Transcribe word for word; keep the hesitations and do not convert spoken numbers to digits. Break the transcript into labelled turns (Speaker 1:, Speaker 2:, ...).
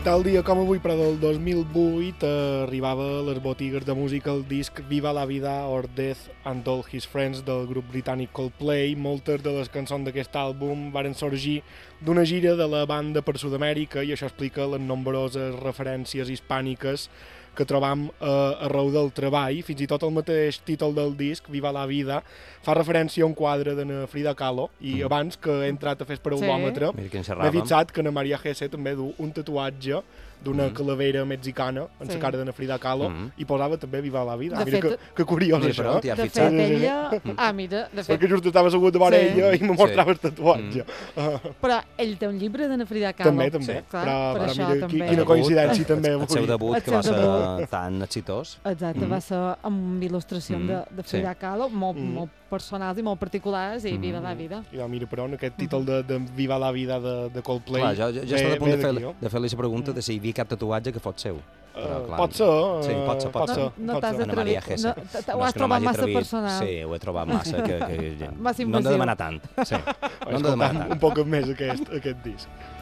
Speaker 1: Tal dia com avui, però del dos mil vuit, arribava a les botigues de música el disc Viva la Vida or Death and All His Friends del grup britànic Coldplay. Moltes de les cançons d'aquest àlbum varen sorgir d'una gira de la banda per Sud-amèrica i això explica les nombroses referències hispàniques que trobam eh, arreu del treball. Fins i tot el mateix títol del disc, Viva la Vida, fa referència a un quadre de na Frida Kahlo i mm. abans que he entrat a fer el parulòmetre
Speaker 2: Sí.
Speaker 1: m'he fixat que na Maria Gesé també du un tatuatge d'una mm. calavera mexicana en sí. la cara de na Frida Kahlo mm. i posava també Viva la Vida.
Speaker 3: De
Speaker 1: Mira
Speaker 3: fet,
Speaker 1: que, que curiós
Speaker 2: mira,
Speaker 1: això.
Speaker 2: però,
Speaker 3: de fet,
Speaker 2: fixat.
Speaker 3: ella... Ah, mira, de fet...
Speaker 1: Perquè just estava assegut davant
Speaker 3: Sí.
Speaker 1: ella i me mostrava
Speaker 2: Sí.
Speaker 1: el tatuatge.
Speaker 2: Mm.
Speaker 1: Uh,
Speaker 3: Però ell té un llibre de na Frida Kahlo.
Speaker 1: també, també.
Speaker 3: Sí, clar,
Speaker 1: però,
Speaker 3: per
Speaker 1: però
Speaker 3: això
Speaker 1: mira,
Speaker 3: també.
Speaker 1: qui- quina coincidència també.
Speaker 2: El seu debut,
Speaker 3: El
Speaker 2: que
Speaker 3: seu
Speaker 2: va ser
Speaker 3: debut.
Speaker 2: tan exitós.
Speaker 3: Exacte,
Speaker 1: Mm.
Speaker 3: va ser amb il·lustracions
Speaker 2: Mm.
Speaker 3: de, de Frida
Speaker 2: Sí.
Speaker 3: Kahlo, molt,
Speaker 1: Mm.
Speaker 3: molt personals i molt particulars, i
Speaker 2: Mm.
Speaker 3: Viva la Vida.
Speaker 1: I no, mira, però en aquest títol de, de Viva la Vida de, de Coldplay...
Speaker 2: Clar, jo, jo, jo
Speaker 1: ve-
Speaker 2: estava a punt
Speaker 1: ve
Speaker 2: de fer-
Speaker 1: d'aquí, no?
Speaker 2: de fer-li la pregunta de si hi havia cap tatuatge que fos seu. Però,
Speaker 1: Eh,
Speaker 2: clar,
Speaker 1: pot ser,
Speaker 2: Sí, pot ser,
Speaker 1: eh,
Speaker 2: pot ser.
Speaker 1: ser,
Speaker 3: No
Speaker 1: pot
Speaker 3: t'has
Speaker 1: ser.
Speaker 2: Ana Maria
Speaker 3: atrevit,
Speaker 2: Gesé.
Speaker 3: no, t- t-
Speaker 2: No,
Speaker 3: ho
Speaker 2: és
Speaker 3: has
Speaker 2: que no
Speaker 3: trobat
Speaker 2: m'hagi
Speaker 3: massa
Speaker 2: atrevit.
Speaker 3: personal.
Speaker 2: Sí, ho he trobat massa. Que, que,
Speaker 3: Massa
Speaker 2: no hem de
Speaker 3: invasiu.
Speaker 2: demanar tant. Sí. No hem de demanar
Speaker 1: Escoltam
Speaker 2: tant.
Speaker 1: un poc més aquest, aquest disc.